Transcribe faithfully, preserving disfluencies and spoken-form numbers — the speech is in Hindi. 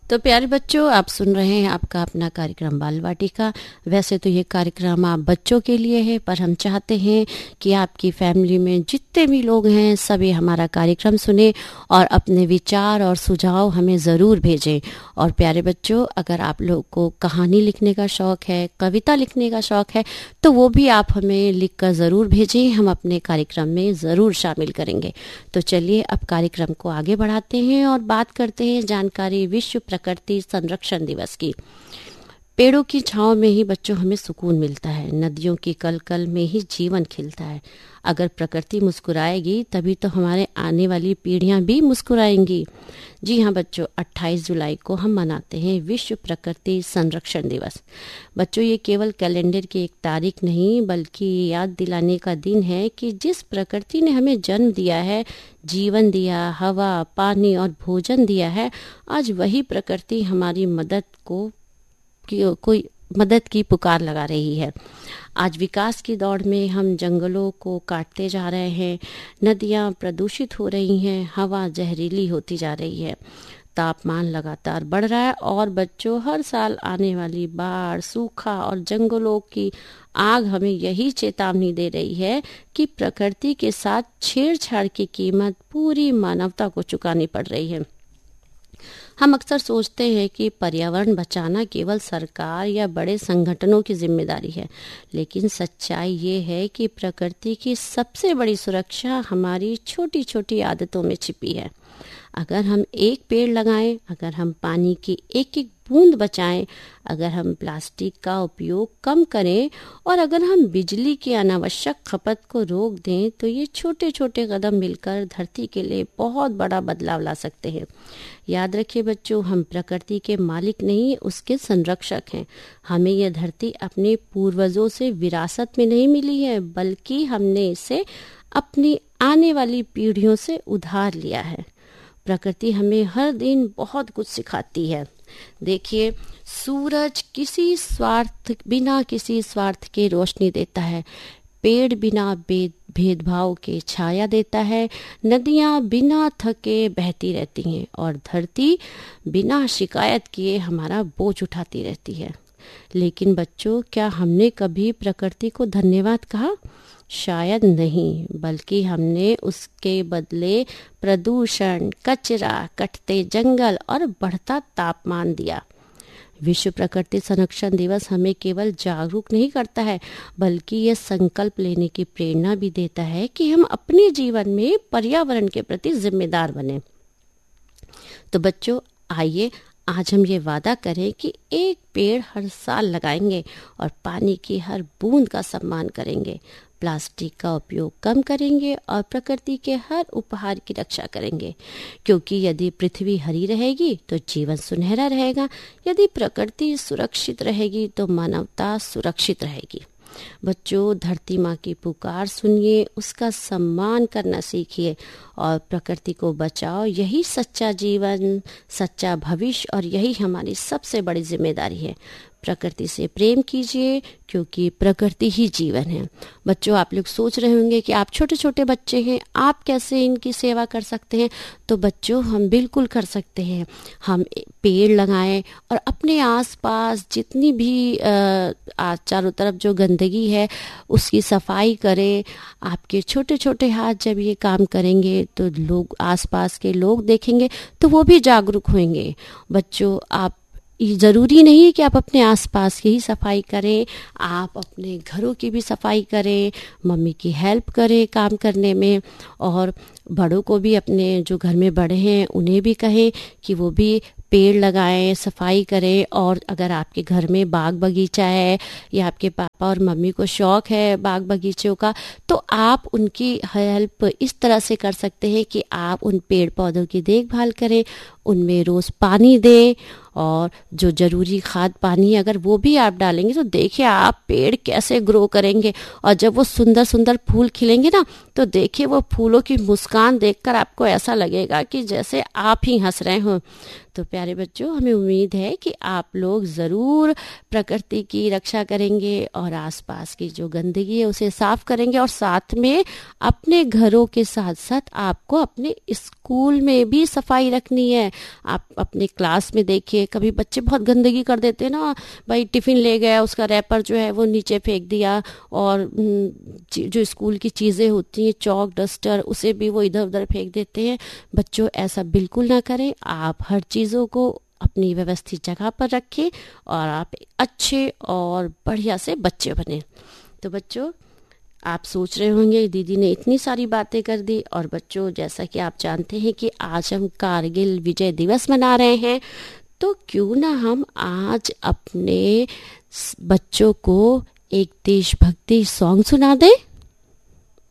तो प्यारे बच्चों, आप सुन रहे हैं आपका अपना कार्यक्रम बाल वाटिका। वैसे तो ये कार्यक्रम आप बच्चों के लिए है, पर हम चाहते हैं कि आपकी फैमिली में जितने भी लोग हैं सभी हमारा कार्यक्रम सुने और अपने विचार और सुझाव हमें ज़रूर भेजें। और प्यारे बच्चों, अगर आप लोग को कहानी लिखने का शौक़ है, कविता लिखने का शौक़ है, तो वो भी आप हमें लिख कर ज़रूर भेजें, हम अपने कार्यक्रम में ज़रूर शामिल करेंगे। तो चलिए अब कार्यक्रम को आगे बढ़ाते हैं और बात करते हैं जानकारी विश्व प्रकृति संरक्षण दिवस की। पेड़ों की छांव में ही बच्चों हमें सुकून मिलता है, नदियों की कलकल में ही जीवन खिलता है। अगर प्रकृति मुस्कुराएगी तभी तो हमारे आने वाली पीढ़ियां भी मुस्कुराएंगी। जी हाँ बच्चों, अट्ठाईस जुलाई को हम मनाते हैं विश्व प्रकृति संरक्षण दिवस। बच्चों, ये केवल कैलेंडर की एक तारीख नहीं बल्कि याद दिलाने का दिन है कि जिस प्रकृति ने हमें जन्म दिया है, जीवन दिया, हवा, पानी और भोजन दिया है, आज वही प्रकृति हमारी मदद को की, कोई मदद की पुकार लगा रही है। आज विकास की दौड़ में हम जंगलों को काटते जा रहे हैं, नदियाँ प्रदूषित हो रही हैं, हवा जहरीली होती जा रही है, तापमान लगातार बढ़ रहा है और बच्चों हर साल आने वाली बाढ़, सूखा और जंगलों की आग हमें यही चेतावनी दे रही है कि प्रकृति के साथ छेड़छाड़ की कीमत पूरी मानवता को चुकानी पड़ रही है। हम अक्सर सोचते हैं कि पर्यावरण बचाना केवल सरकार या बड़े संगठनों की जिम्मेदारी है, लेकिन सच्चाई ये है कि प्रकृति की सबसे बड़ी सुरक्षा हमारी छोटी छोटी आदतों में छिपी है। अगर हम एक पेड़ लगाएं, अगर हम पानी की एक एक बूंद बचाएं, अगर हम प्लास्टिक का उपयोग कम करें और अगर हम बिजली की अनावश्यक खपत को रोक दें, तो ये छोटे छोटे कदम मिलकर धरती के लिए बहुत बड़ा बदलाव ला सकते हैं। याद रखिए बच्चों, हम प्रकृति के मालिक नहीं, उसके संरक्षक हैं। हमें यह धरती अपने पूर्वजों से विरासत में नहीं मिली है, बल्कि हमने इसे अपनी आने वाली पीढ़ियों से उधार लिया है। प्रकृति हमें हर दिन बहुत कुछ सिखाती है। देखिए, सूरज किसी स्वार्थ बिना किसी स्वार्थ के रोशनी देता है, पेड़ बिना भेदभाव के छाया देता है, नदियाँ बिना थके बहती रहती हैं और धरती बिना शिकायत किए हमारा बोझ उठाती रहती है। लेकिन बच्चों, क्या हमने कभी प्रकृति को धन्यवाद कहा? शायद नहीं, बल्कि हमने उसके बदले प्रदूषण, कचरा, कटते जंगल और बढ़ता तापमान दिया। विश्व प्रकृति संरक्षण दिवस हमें केवल जागरूक नहीं करता है, बल्कि यह संकल्प लेने की प्रेरणा भी देता है कि हम अपने जीवन में पर्यावरण के प्रति जिम्मेदार बने। तो बच्चों, आइए आज हम ये वादा करें कि एक पेड़ हर साल लगाएंगे और पानी की हर बूंद का सम्मान करेंगे, प्लास्टिक का उपयोग कम करेंगे और प्रकृति के हर उपहार की रक्षा करेंगे। क्योंकि यदि पृथ्वी हरी रहेगी तो जीवन सुनहरा रहेगा, यदि प्रकृति सुरक्षित रहेगी तो मानवता सुरक्षित रहेगी। बच्चों, धरती माँ की पुकार सुनिए, उसका सम्मान करना सीखिए और प्रकृति को बचाओ। यही सच्चा जीवन, सच्चा भविष्य और यही हमारी सबसे बड़ी जिम्मेदारी है। प्रकृति से प्रेम कीजिए, क्योंकि प्रकृति ही जीवन है। बच्चों, आप लोग सोच रहे होंगे कि आप छोटे छोटे बच्चे हैं, आप कैसे इनकी सेवा कर सकते हैं? तो बच्चों, हम बिल्कुल कर सकते हैं। हम पेड़ लगाएं और अपने आसपास जितनी भी चारों तरफ जो गंदगी है उसकी सफाई करें। आपके छोटे छोटे हाथ जब ये काम करेंगे तो लोग, आसपास के लोग देखेंगे तो वो भी जागरूक होंगे। बच्चों, आप ज़रूरी नहीं है कि आप अपने आसपास की ही सफाई करें, आप अपने घरों की भी सफाई करें, मम्मी की हेल्प करें काम करने में, और बड़ों को भी, अपने जो घर में बड़े हैं उन्हें भी कहें कि वो भी पेड़ लगाएं, सफाई करें। और अगर आपके घर में बाग बगीचा है या आपके पापा और मम्मी को शौक़ है बाग बगीचों का, तो आप उनकी हेल्प इस तरह से कर सकते हैं कि आप उन पेड़ पौधों की देखभाल करें, उनमें रोज़ पानी दें और जो ज़रूरी खाद पानी है अगर वो भी आप डालेंगे तो देखिए आप पेड़ कैसे ग्रो करेंगे। और जब वो सुंदर सुंदर फूल खिलेंगे ना, तो देखिए वो फूलों की मुस्कान देखकर आपको ऐसा लगेगा कि जैसे आप ही हंस रहे हों। तो प्यारे बच्चों, हमें उम्मीद है कि आप लोग ज़रूर प्रकृति की रक्षा करेंगे और आसपास की जो गंदगी है उसे साफ करेंगे, और साथ में अपने घरों के साथ साथ आपको अपने स्कूल में भी सफाई रखनी है। आप अपने क्लास में देखिए, कभी बच्चे बहुत गंदगी कर देते हैं ना, भाई टिफ़िन ले गया, उसका रैपर जो है वो नीचे फेंक दिया, और जो स्कूल की चीज़ें होती हैं, चौक डस्टर, उसे भी वो इधर उधर फेंक देते हैं। बच्चों ऐसा बिल्कुल ना करें। आप हर चीज़ों को अपनी व्यवस्थित जगह पर रखें और आप अच्छे और बढ़िया से बच्चे बने। तो बच्चों, आप सोच रहे होंगे दीदी ने इतनी सारी बातें कर दी, और बच्चों जैसा कि आप जानते हैं कि आज हम कारगिल विजय दिवस मना रहे हैं, तो क्यों ना हम आज अपने बच्चों को एक देशभक्ति सॉन्ग सुना दें।